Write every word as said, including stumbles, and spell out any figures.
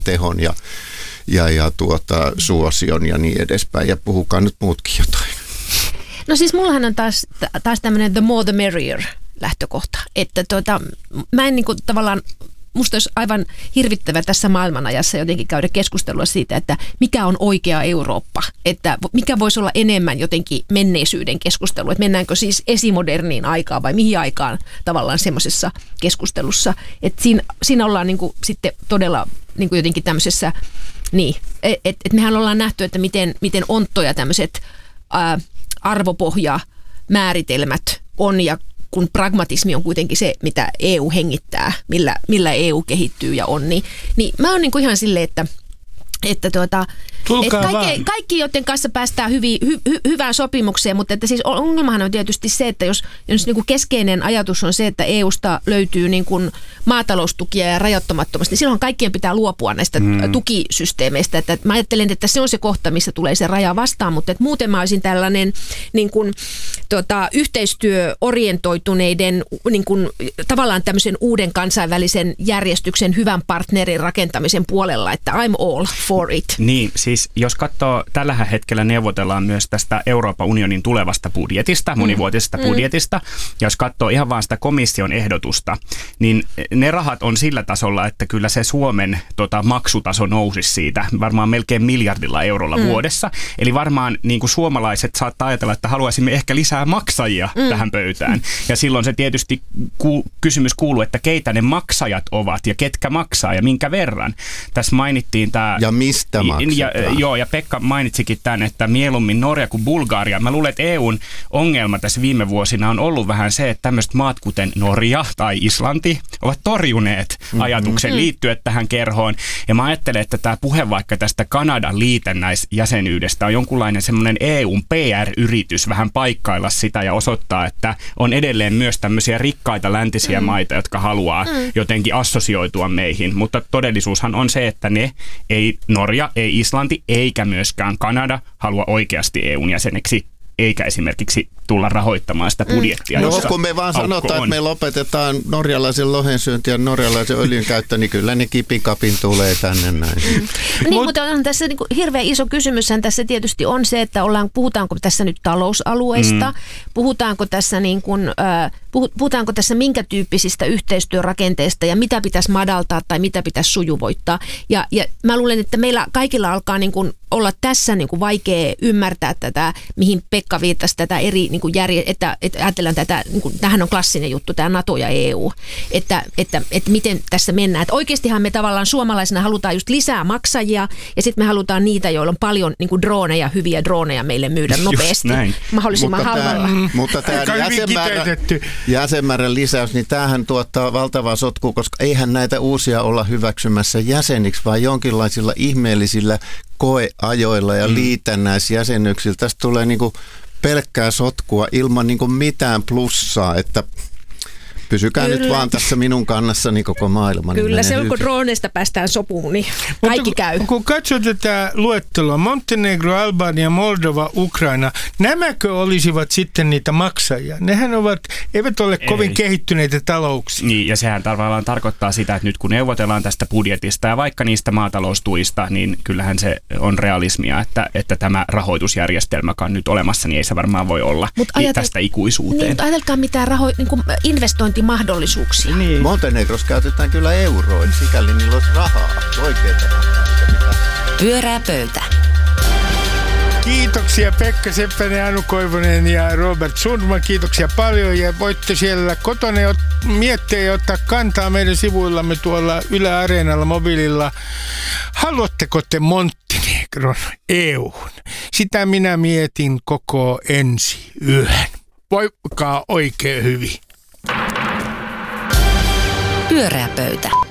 tehon ja, ja, ja tuota, suosion ja niin edespäin. Ja puhukaa nyt muutkin jotain. No siis mullahan on taas, taas tämmöinen the more the merrier lähtökohta, että tuota, mä en niin kuin tavallaan, musta olisi aivan hirvittävä tässä maailmanajassa jotenkin käydä keskustelua siitä, että mikä on oikea Eurooppa, että mikä voisi olla enemmän jotenkin menneisyyden keskustelu, että mennäänkö siis esimoderniin aikaan vai mihin aikaan tavallaan semmoisessa keskustelussa, että siinä, siinä ollaan niin kuin sitten todella niin kuin jotenkin tämmöisessä, niin, että et mehän ollaan nähty, että miten, miten onttoja tämmöiset ää, arvopohjamääritelmät on ja kun pragmatismi on kuitenkin se, mitä E U hengittää, millä, millä E U kehittyy ja on, niin, niin mä oon niin kuin ihan silleen, että, että, tuota, että kaikki, kaikki, joiden kanssa päästään hyvi, hy, hy, hyvään sopimukseen, mutta että siis ongelmahan on tietysti se, että jos, jos niin kuin keskeinen ajatus on se, että E Usta löytyy niin kuin maataloustukia ja rajoittamattomasti, niin silloin kaikkien pitää luopua näistä hmm. tukisysteemeistä. Että mä ajattelen, että se on se kohta, missä tulee se raja vastaan, mutta että muuten mä olisin tällainen niin kuin, tota, yhteistyöorientoituneiden niin kuin, tavallaan tämmöisen uuden kansainvälisen järjestyksen hyvän partnerin rakentamisen puolella, että I'm all for it. Niin, siis jos katsoo, tällä hetkellä neuvotellaan myös tästä Euroopan unionin tulevasta budjetista, monivuotisesta mm. budjetista, ja jos katsoo ihan vaan sitä komission ehdotusta, niin ne rahat on sillä tasolla, että kyllä se Suomen tota, maksutaso nousisi siitä varmaan melkein miljardilla eurolla mm. vuodessa. Eli varmaan niin kuin suomalaiset saattaa ajatella, että haluaisimme ehkä lisää maksajia mm. tähän pöytään. Ja silloin se tietysti ku, kysymys kuuluu, että keitä ne maksajat ovat ja ketkä maksaa ja minkä verran. Tässä mainittiin tämä... Ja mistä maksetaan. Ja, joo, ja Pekka mainitsikin tämän, että mieluummin Norja kuin Bulgaria. Mä luulen, että E U:n ongelma tässä viime vuosina on ollut vähän se, että tämmöiset maat kuten Norja tai Islanti ovat torjuneet ajatuksen mm-hmm. liittyä tähän kerhoon. Ja mä ajattelen, että tämä puhe vaikka tästä Kanadan liitännäisjäsenyydestä on jonkunlainen semmoinen E U:n P R-yritys vähän paikkailla sitä ja osoittaa, että on edelleen myös tämmöisiä rikkaita läntisiä mm. maita, jotka haluaa mm. jotenkin assosioitua meihin. Mutta todellisuushan on se, että ne ei Norja, ei Islanti eikä myöskään Kanada halua oikeasti E U:n jäseneksi, eikä esimerkiksi tulla rahoittamaan sitä budjettia. No kun me vaan sanotaan, että me lopetetaan norjalaisen lohensyönti ja norjalaisen öljyn käyttö, niin kyllä ne kipikapin tulee tänne näin. Mm. Niin, Mut, mutta on tässä niin kuin hirveän iso kysymyshän tässä tietysti on se, että ollaan, puhutaanko tässä nyt talousalueista, mm. puhutaanko tässä niin kuin, äh, puhutaanko tässä minkä tyyppisistä yhteistyörakenteista ja mitä pitäisi madaltaa tai mitä pitäisi sujuvoittaa. Ja, ja mä luulen, että meillä kaikilla alkaa niin kuin olla tässä niin kuin vaikea ymmärtää tätä, mihin Pekka viittasi, tätä eri niin kuin järje, että, että ajatellaan tätä, niin kuin, tämähän on klassinen juttu, tämä NATO ja E U, että, että, että miten tässä mennään. Että oikeastihan me tavallaan suomalaisina halutaan just lisää maksajia ja sitten me halutaan niitä, joilla on paljon niin kuin droneja, hyviä droneja meille myydä nopeasti, mahdollisimman mutta halvalla. Tämä, mutta tämä jäsenmäärä, jäsenmäärän lisäys, niin tämähän tuottaa valtavaa sotkua, koska eihän näitä uusia olla hyväksymässä jäseniksi, vaan jonkinlaisilla ihmeellisillä koeajoilla ja mm. liitännäisjäsenyksillä. Tästä tulee niinku pelkkää sotkua ilman niinku mitään plussaa, että pysykää Kyllä. nyt vaan tässä minun kannassani koko maailman. Kyllä, se on kun droneista päästään sopuun, niin kaikki Mutta käy. Kun katsoo tätä luettelua, Montenegro, Albania, Moldova, Ukraina, nämäkö olisivat sitten niitä maksajia? Nehän ovat, eivät ole Ei. kovin kehittyneitä talouksia. Niin, ja sehän tavallaan tarkoittaa sitä, että nyt kun neuvotellaan tästä budjetista ja vaikka niistä maataloustuista, niin kyllähän se on realismia, että, että tämä rahoitusjärjestelmä, joka on nyt olemassa, niin ei se varmaan voi olla ajatel- tästä ikuisuuteen. Niin, mutta ajatelkaa mitään raho- niin kuin investointi mahdollisuuksia. Niin. Montenegrossa käytetään kyllä euroa, sikäli niillä olisi rahaa, oikeita rahaa. Pyörää pöytä. Kiitoksia Pekka Seppänen, Anu Koivunen ja Robert Sundman. Kiitoksia paljon ja voitte siellä kotona miettiä ja ottaa kantaa meidän sivuillamme tuolla Yle Areenalla mobiililla. Haluatteko te Montenegron E U:hun? Sitä minä mietin koko ensi yön. Voikaa oikein hyvin. Pyöreä pöytä.